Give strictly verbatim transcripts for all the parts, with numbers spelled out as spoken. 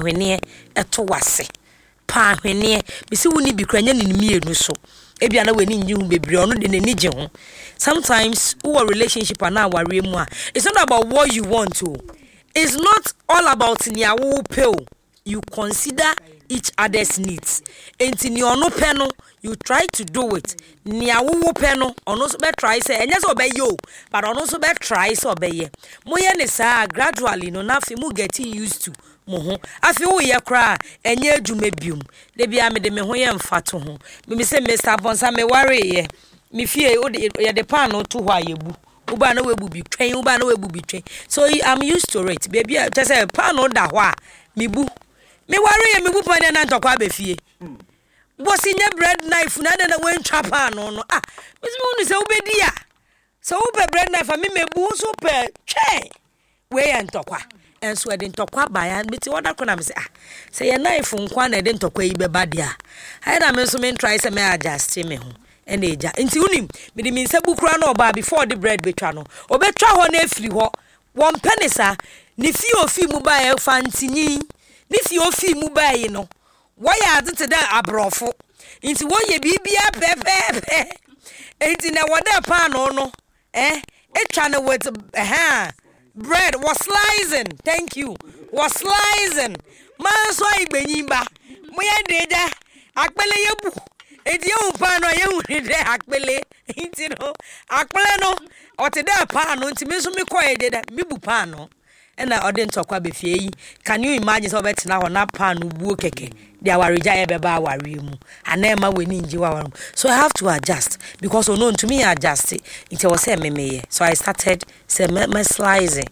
hwene eto wase pa hwene me se woni bi kranya ne mienu so ebia na wani nyi hu bebre ono de nani je ho sometimes who a relationship ana aware mu a it's not about what you want to it's not all about nia wo pe o you consider each other's needs enti ni ono pe no you try to do it nia wo pe no ono so be try say enye so be yo but ono so be try so be ye mo ye ne sa gradually no na fi mu getting used to mo ho afi wo ye kra enye adwuma biom de bia me de me ho ye mfato ho me se Mister Bonsa me worry ye me fie ye de pan no to ho ayebu uba na webu bi twen uba na webu bi twen so I'm used to it baby just say pan no da ho a me bu me worry ye me bu pan na ntokwa be fie bosi nya bread knife na na we ntwa pan no no ah me se unu se ubedi a so ube bread knife me me bu so pe twen we ye ntokwa enso e de ntokwa ba ya meti woda kona me say ah say ye knife nkwa na de ntokwa yi be ba dia ai na me so me try say me adjust me ho ene eja nti unim me de me nsabu kura na oba before the bread betwa no obetwa ho na afiri ho won penisa ni fi ofi mu ba ye fantinyi ni fi ofi mu ba yi no wo ya adete da abrofo nti wo ye bibia pepepe enti na woda pan no no eh etwa na with eh bread was slicing thank you was slicing man so igbenyimba mo ye deja akpele yebu edi ye pan no ye hu de akpele nti no akpele no o te da pan no nti me so me koye de da me bu pan no ena ode ntokwa be fie yi can you imagine so bet na ho na pan no buo keke dia wareja ye be ba ware mu ana ma weni nji wa so I have to adjust because oh no to me adjust it it was say me me so I started say my slicing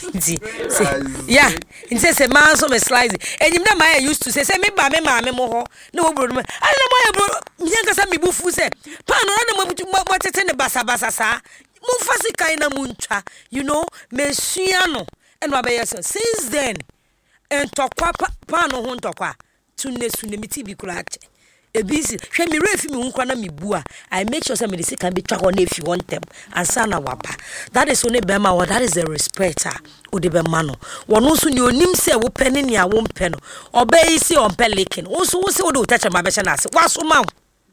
yeah it say man so me slicing enyim na my used to say say me ba me ma me mo ho na wo bro me ana mo ye bro me yanka sa me bufu say pan no na mo tete ne basa basa sa mo fasi kai na muntwa you know me sua no and wa be yes since then entokwa pa no ho ntokwa tunne sunne miti bi kura ache ebisi hwe mi refi mi hunkwa na mi bua I make sure say me dey can be twa ho na if you want them ansa na wapa that is only be ma that is a respecter odi be ma no wono so ni onim se wo pene ne a wo mpe no obey si on pelikin wo so wo se wo do tacha ma be na ase waso ma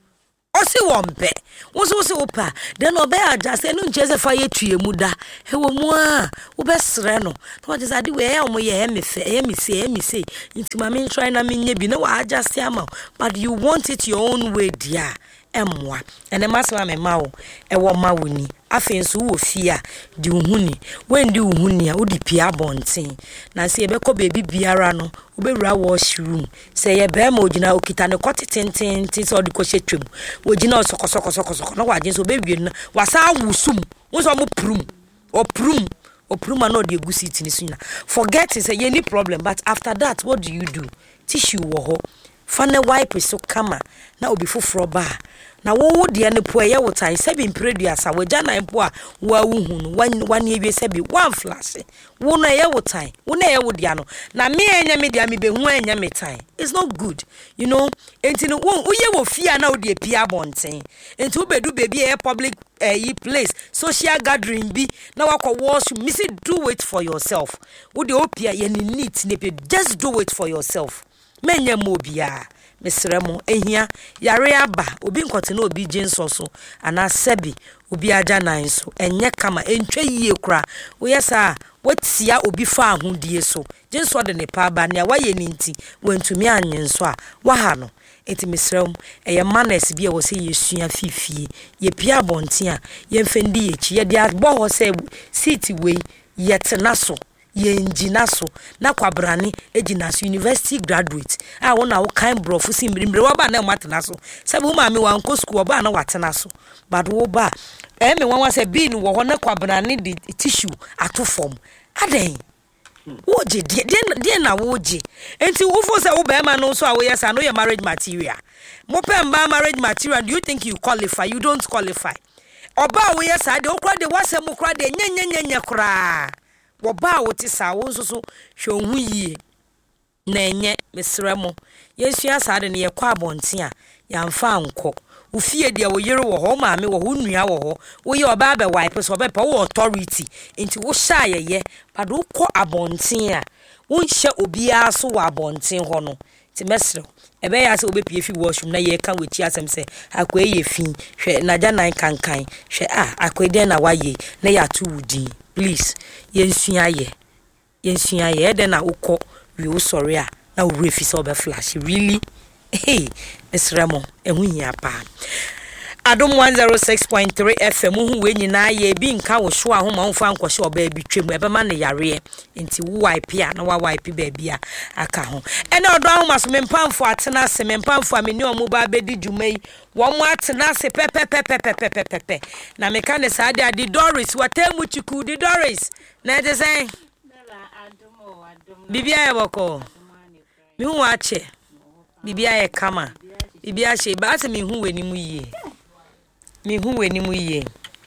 osi wompe woso woso opa then obey adjust enu ncheze fa yetue mu da he wo mu a wo be sre no to just ade we ya mo ye me fe ye me say ye me say ntima me try na me nya bi na wa adjust am but you want it your own way dia emwa ene masema me mawo e wo mawoni afenso wo fia di uhuni when di uhuni a odi pia bonten na se ye be ko baby biara no obewura washroom se ye be ma ogina okita ne kotitenten tin so di ko hwetwem ogina osokosokosokosoko no waje so bewie na wasa awusum wo so mo prum o prum o prum na odi egusi tini sunya forget say ye any problem but after that what do you do tissue wo ho fane wipe so kama na obi foforo ba na wo wo de ne po ye wo tan sebi mpreduasa wo gya na mpo a wa wuhu no wan ewie sebi one flash wo na ye wo tan wo na ye wo de ano na me enya me de me be hu enya me tan it's not good you know enti no wo ye wo fia na wo de pia bonten enti wo bedu baby e public eh place social gathering bi na wakọ wash me say do it for yourself wo de opia ye ni neat ne just do it for yourself menye mo bia mesremo ehia yare aba obi nkote na obi jinso so ana sebi obi aja nan so enye kama entwe yie kura wo yesa watia obi fa ahodie so jinso de ne pa ba ne waye ni nti wantumi anyenso a waha no enti mesrem eye manners bia wo se yesua fifie ye pia bonten a ye mfendi echi ye de abo ho se city we yetena so ye njina so na kwabrani ejina so university graduate a wona wo kan brofu simrimre wo ba na matena so sabu ma me wan ko school ba na watena so but wo ba e me wan wase bin wo ho na kwabrani di tissue ato form aden wo je de de na wo je enti wo fo se wo ba ma no so a wo yesa no your marriage material mo pe mba marriage material do you think you qualify you don't qualify oba wo yesa de okra de wase mo kra de nyenyenyenye kra wo ba wo ti sa wo so hwe ohu yie na enye mesremo yesua sa de ne ye kwa bonten a ya mfa anko wo fie dia wo yere wo ho maame wo ho nua wo ho wo ye oba be wipe so be pa wo authority nti wo sha yeye but wo kọ abonten a wo nhye obia so wo abonten ho no ti mesre ebe ya se obepie fi washroom na ye kan wechi asem se akwa ye fin hwe naja nan kankan hwe ah akwa den na waye na ya to wudi please yensua ye yensua ye de na ukọ we wo sorry a na wo refi so be flash really hey esremo ehun ya pa Adom one oh six point three F M hu we nyina ye bi nka wo hwo ahoma ho fa nkwohye oba bi twem ebe ma ne yare enti wo wipe a na wa wipe ba bia aka ho ene odo ahoma so mempamfo atena se mempamfo ameni omo ba bedi dwumai wo mo atena se pepepepepepepepe na meka ne saade adi Doris watemu chiku di Doris na de sen Adom Adom bibia ye boko mi hu ache bibia ye kama bibia she ba se mi hu we ni mu yie mi hu we ni mu yie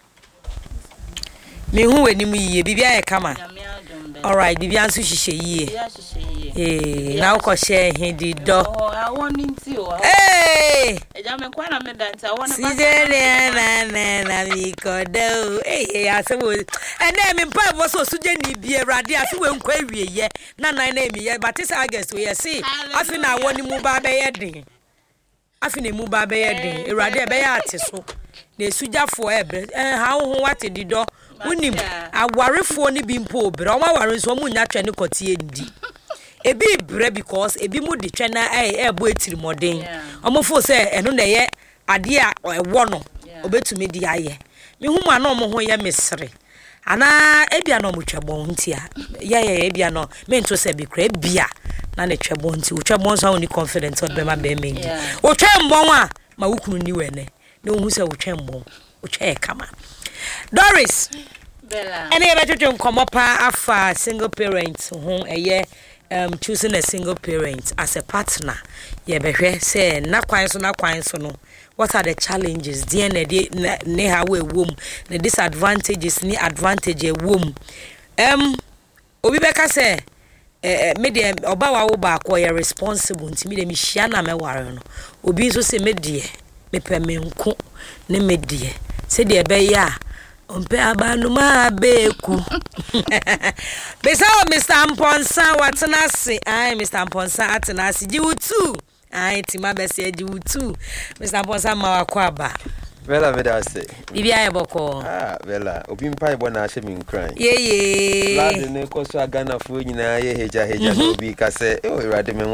mi hu we ni mu yie bibia ye kama all right bibia nso hihye yie eh na uko she hedi do oh awon nti o eh eja me kwa na me dance awon na na na na mi kodo eh asewo ene mi mpa bo so suje ni bi erade ase we nkwa awie ye na nan na emi ye batisa August we see afi na awon ni mu ba be ye din afi na mu ba be ye din erade be ya ate so na esujafo ebre eh ha ho wate dido unim awarefo ni bi mpo obre o ma ware nso mu nya twa ne kotie ndi ebi bre because ebi mu di twa na eh ebo etiri moden omofo se eno na ye ade a ewo no obetumi di aye me hu ma na omo ho ye mesre ana ebia no mo twebon ntia ye ye ebia no me nto se bi kra ebia na ne twebon nti wo twebon so ni confidence od be ma be me ndi wo twembon a ma wukunu ni wene na hu se wo twembon wo twa kama Doris Bella ene ye betwetwe nkomo pa afa single parents ho eye um choosing a single parent as a partner ye behwe say na kwan so na kwan so no what are the challenges the ne ne ha we wom the disadvantages ni advantage e wom um obi beka say eh me de oba wa wo ba ko ye responsible ntimi de mi hia na me ware no obi so say me de me pe me nko ne me de se de be ya Ompe abanu ma beku. Besa Mister Mponsa watenase. Ai Mister Mponsa atenase jiwutu. Ai tima bese jiwutu. Mister Mponsa ma wakwaba. Bella medase. Bibi aye boko. Ah Bella, obi mpa ibo na ahye min kran. Ye ye. Lade ne koso agana fo nyina ye heja heja no bi ka se e o irade me